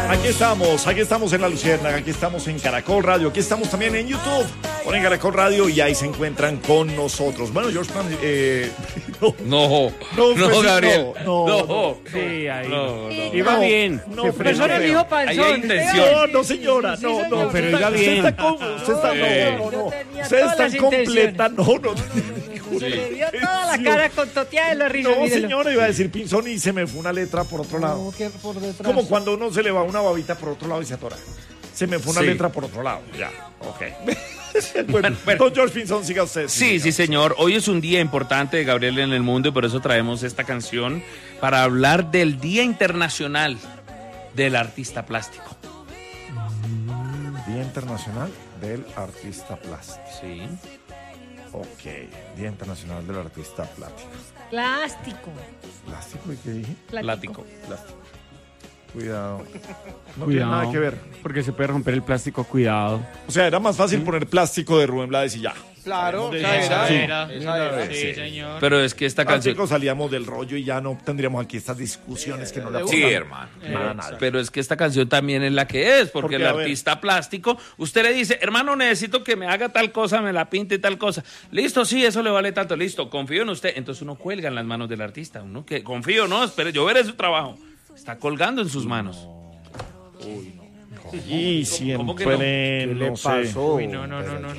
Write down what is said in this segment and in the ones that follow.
Aquí estamos en La Luciérnaga, aquí estamos en Caracol Radio, aquí estamos también en YouTube. Ponen Caracol Radio y ahí se encuentran con nosotros. Bueno, George No, Gabriel. No. Sí, ahí. No. Iba bien. No, pero eso no, no dijo panzón. Ahí hay intención. No, señora, no. pero iba bien. Ustedes están completa, no. Se le vio toda la cara con toteada de la risa. No, mírelo. señora, iba a decir pinzón y se me fue una letra por otro lado. No, que por detrás. Como cuando uno se le va una babita por otro lado y se atora. Se me fue una letra por otro lado. Ya, ok. Bueno, don George Pinzón, siga usted. Sí, señor. Hoy es un día importante, Gabriel, en el mundo y por eso traemos esta canción para hablar del Día Internacional del Artista Plástico. Día Internacional del Artista Plástico. Sí. Ok, Día Internacional del Artista Plástico. Plástico. ¿Plástico y qué dije? Plástico. Cuidado. No tiene nada que ver. Porque se puede romper el plástico, cuidado. O sea, era más fácil poner plástico de Rubén Blades y ya. Claro, Esa era. Sí, señor. Pero es que esta canción... Chicos, salíamos del rollo y ya no tendríamos aquí estas discusiones que no la Sí, hermano. Pero es que esta canción también es la que es, porque el artista plástico, usted le dice, hermano, necesito que me haga tal cosa, me la pinte tal cosa. Listo, sí, eso le vale tanto, listo, confío en usted. Entonces uno cuelga en las manos del artista, uno que confío, no, espere, yo veré su trabajo. Está colgando en sus manos. Y ¿Cómo que siempre no? ¿Qué le pasó? Uy, no.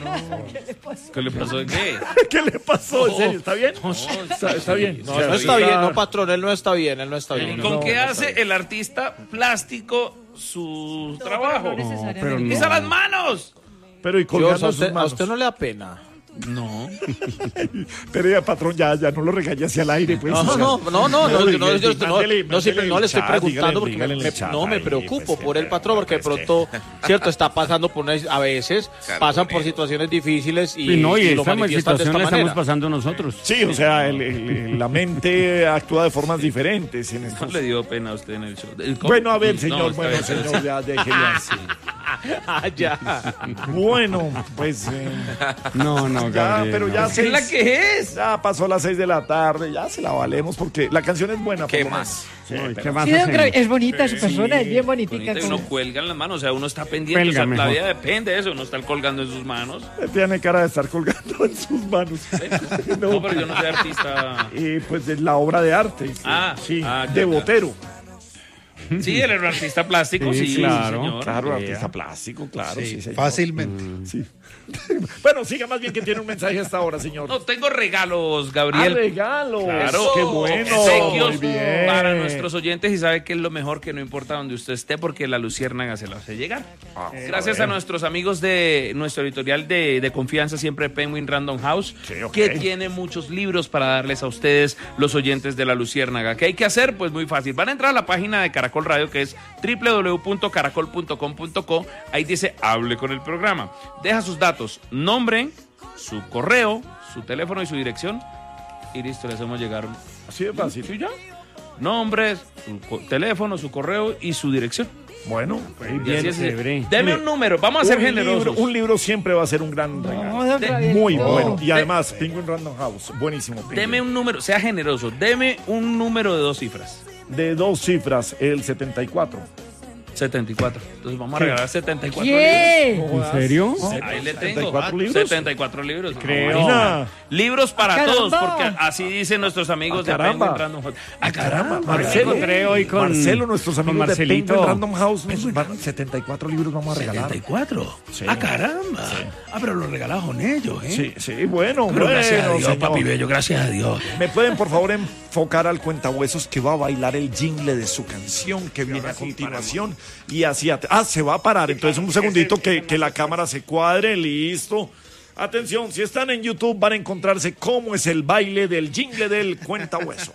¿Qué le pasó de qué? ¿Qué le pasó? ¿En serio? ¿Está bien? Está bien. No, no está bien, no, patrón, él no está bien. ¿Con qué hace el artista plástico su trabajo? No necesariamente. no. ¡Pisa las manos! Pero y colgando A sus manos. usted no le da pena. No. Pero ya, patrón, ya no lo regañe hacia el aire, pues. No, siempre no le estoy preguntando porque dígale en el chat me ahí, preocupo pues, por el patrón porque de pronto, cierto, está pasando por a veces pasan por situaciones difíciles y Y lo esta manifiestan de situación esta la estamos manera. pasando nosotros. Sí, o sea, la mente actúa de formas diferentes en No estos... le dio pena a usted en el show. Bueno, a ver, No, señor, está bueno, bien, señor, ya déjele así. Ya. Bueno, pues... No, ya, Gabriel. pero ya ¿Qué es la que es? Ya pasó las 6 de la tarde, ya se la valemos porque la canción es buena. ¿Qué por lo más? menos. No, ¿y Sí, qué más Sí, don hacemos? Gabriel, es bonita su persona, es bien Bonita, bonitica. y uno cuelga en las manos, o sea, uno está pendiente, o sea, Cuelga la mejor. vida depende de eso, uno está colgando en sus manos. tiene cara de estar colgando en sus manos. No, pero yo no soy artista. Y pues de la obra de arte. Sí, ya, de ya. Botero. Sí, él era un artista plástico, sí, claro. señor. Claro, artista plástico, claro. Sí, señor. Fácilmente. Sí. Bueno, siga más bien que tiene un mensaje hasta ahora, señor. No, tengo regalos, Gabriel. Regalo. Claro, Qué bueno. obsequios Muy bien. para nuestros oyentes y sabe que es lo mejor, que no importa donde usted esté porque la Luciérnaga se la hace llegar. Gracias a nuestros amigos de nuestro editorial de confianza siempre, Penguin Random House, Sí, ok. que tiene muchos libros para darles a ustedes, los oyentes de la Luciérnaga. ¿Qué hay que hacer? Pues muy fácil. Van a entrar a la página de Caracol Radio, que es www.caracol.com.co. Ahí dice hable con el programa. Deja sus datos, nombre, su correo, su teléfono y su dirección y listo, le hacemos llegar. Así de fácil. ¿Sí ya? Nombre, su teléfono, su correo y su dirección. Bueno, Y bien, así es. chévere. Deme un número, vamos a ser generosos. Un libro siempre va a ser un gran regalo. No, don Gabriel, Muy no. bueno. Y además, Penguin Random House. Buenísimo. Penguin. Deme un número, sea generoso, deme un número de 2 cifras. De 2 cifras, el 74. 74. Entonces vamos a regalar 74 libros. ¿Qué? ¿En serio? Ahí le tengo. 74 libros. 74 libros. Creo. Imagina. Libros para ¡Ah, todos, caramba! porque así dicen nuestros amigos de caramba! Penguin Random House. ¡Ah, caramba! Marcelo, encontré hoy con- Marcelo, nuestros con amigos de Marcelito. Penguin Random House, nos van 74 libros vamos a regalar. 74. Sí. ¡Ah, caramba! Ah, pero lo regalado con ellos, ¿eh? Sí, sí, bueno, Pero gracias a bueno, Dios, señor. papi bello, gracias a Dios. ¿Me pueden, por favor, enfocar al cuentahuesos que va a bailar el jingle de su canción que viene a continuación? Y así, se va a parar. Entonces, un segundito que la cámara se cuadre, listo. Atención, si están en YouTube van a encontrarse cómo es el baile del jingle del cuentahuesos.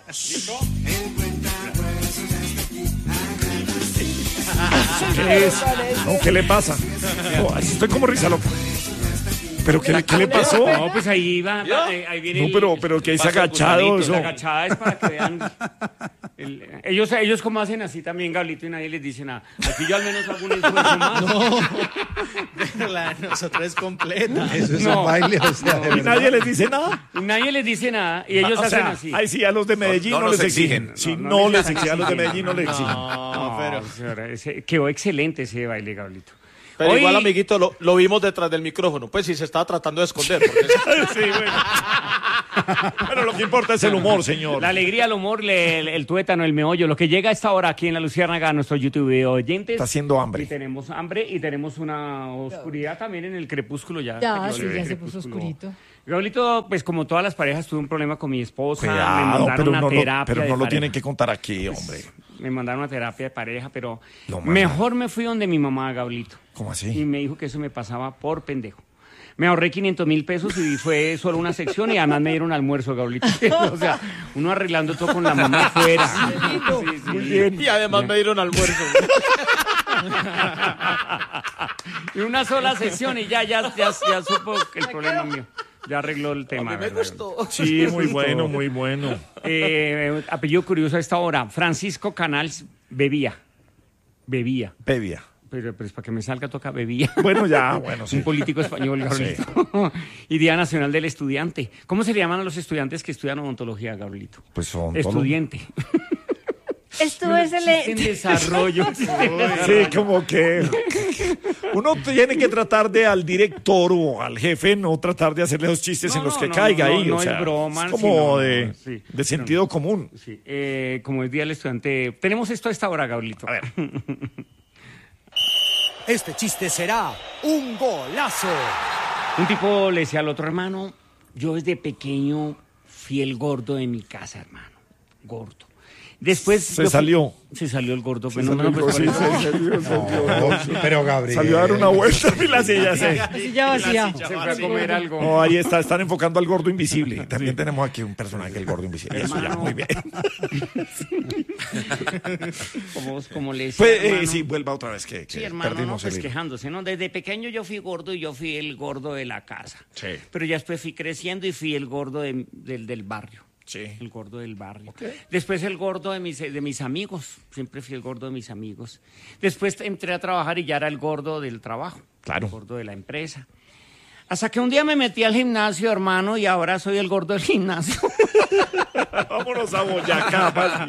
¿Qué es? No, ¿qué le pasa? No, estoy como risa loca. ¿Pero qué le pasó? No, pues ahí va, ahí viene. No, pero que dice Paso agachado gusanito, eso. La agachada es para que vean. Ellos como hacen así también, Gablito, y nadie les dice nada. Aquí yo al menos hago un esfuerzo más. La de nosotros es completa. Eso es No. un baile, o sea, de Y verdad. nadie les dice nada. Y nadie les dice nada y ellos O hacen sea, así. ahí sí, a los de Medellín no, no les nos exigen. exigen. Sí, No no les les exigen. A los de Medellín no les exigen. No, Quedó excelente ese baile, Gablito. Pero hoy, igual, amiguito, lo vimos detrás del micrófono. Pues sí, se estaba tratando de esconder. Porque... sí, bueno. Pero lo que importa es el humor, señor. La alegría, el humor, el tuétano, el meollo. Lo que llega a esta hora aquí en La Luciérnaga a nuestros YouTube oyentes. Está haciendo hambre. Y tenemos hambre y tenemos una oscuridad también en el crepúsculo ya. Ya, sí, ya se puso oscurito. Gablito, pues como todas las parejas, tuve un problema con mi esposa. Cuidado, me mandaron una terapia. Pero no lo pareja. Tienen que contar aquí, hombre. Me mandaron una terapia de pareja, pero mejor me fui donde mi mamá, Gablito. ¿Cómo así? Y me dijo que eso me pasaba por pendejo. Me ahorré 500.000 pesos y fue solo una sección y además me dieron almuerzo, Gablito. O sea, uno arreglando todo con la mamá afuera. Sí, muy bien. Y además me dieron almuerzo. Y una sola sesión y ya supo que el problema mío. Ya arregló el tema. A mí me gustó. Sí, muy bueno, muy bueno. Apellido curioso a esta hora. Francisco Canals bebía. Bebía. Pero pues para que me salga toca bebía. Bueno, ya, bueno, sí. Un político español, Gabrielito. Sí. Y Día Nacional del Estudiante. ¿Cómo se le llaman a los estudiantes que estudian odontología, Gabrielito? Pues son estudiante. Esto es en desarrollo. Sí, como que uno tiene que tratar de al director o al jefe no tratar de hacerle los chistes en los que caiga ahí. No, o sea, es broma. Es como de sentido común. Sí. Como es Día del Estudiante. Tenemos esto a esta hora, Gabrielito. A ver. Este chiste será un golazo. Un tipo le decía al otro: hermano, yo desde pequeño fui el gordo de mi casa, hermano. Gordo. Después se salió el gordo. Pero Gabriel salió a dar una vuelta y la silla vacía. Se fue a comer algo. No, ahí están enfocando al gordo invisible. También tenemos aquí un personaje, el gordo invisible. Eso ya, muy bien. Como le decía, sí, vuelva otra vez que sí, hermano, perdimos pues quejándose, ¿no? Desde pequeño yo fui gordo y yo fui el gordo de la casa. Sí. Pero ya después fui creciendo y fui el gordo del barrio. Sí. El gordo del barrio. Okay. Después el gordo de mis amigos. Siempre fui el gordo de mis amigos. Después entré a trabajar y ya era el gordo del trabajo. Claro. El gordo de la empresa. Hasta que un día me metí al gimnasio, hermano, y ahora soy el gordo del gimnasio. Vámonos a Boyacá.